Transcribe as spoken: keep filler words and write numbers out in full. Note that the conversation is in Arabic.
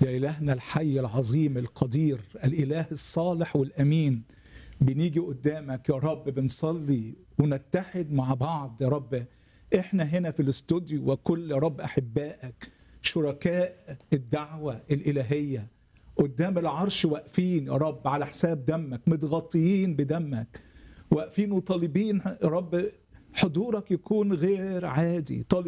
يا إلهنا الحي العظيم القدير، الإله الصالح والأمين، بنيجي قدامك يا رب بنصلي ونتحد مع بعض يا رب. احنا هنا في الاستوديو وكل يا رب أحبائك شركاء الدعوة الإلهية قدام العرش، واقفين يا رب على حساب دمك، متغطيين بدمك، واقفين وطالبين يا رب حضورك يكون غير عادي.